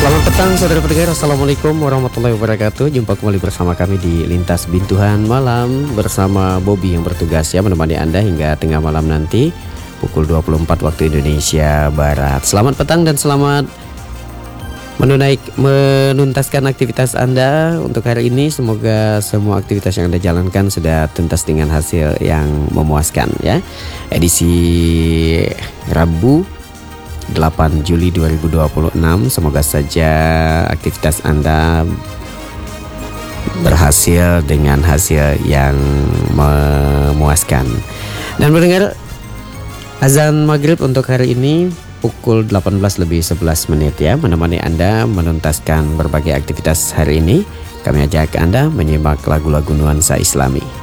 Selamat petang saudara pendengar, Assalamualaikum warahmatullahi wabarakatuh. Jumpa kembali bersama kami di Lintas Bintuhan Malam bersama Bobby yang bertugas ya menemani Anda hingga tengah malam nanti pukul 24 waktu Indonesia Barat. Selamat petang dan selamat menuntaskan aktivitas Anda untuk hari ini. Semoga semua aktivitas yang Anda jalankan sudah tuntas dengan hasil yang memuaskan ya. Edisi Rabu 8 Juli 2026. Semoga saja aktivitas Anda berhasil dengan hasil yang memuaskan. Dan mendengar azan maghrib untuk hari ini pukul 18:11 ya, menemani Anda menuntaskan berbagai aktivitas hari ini. Kami ajak Anda menyimak lagu-lagu nuansa Islami.